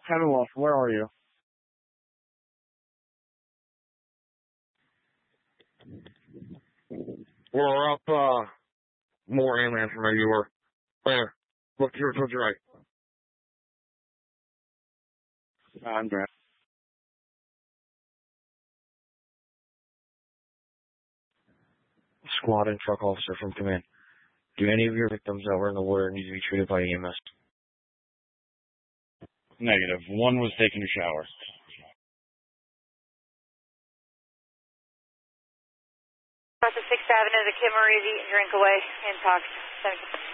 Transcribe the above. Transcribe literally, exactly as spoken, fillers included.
Commonwealth, where are you? We're up, uh, more inland from where you were. There. Look here towards your right. I'm Grant. Squad and truck officer from command. Do any of your victims that were in the water need to be treated by E M S? Negative. One was taking a shower. Across the sixth Avenue, the Kim Marie, eat and drink away, in talks.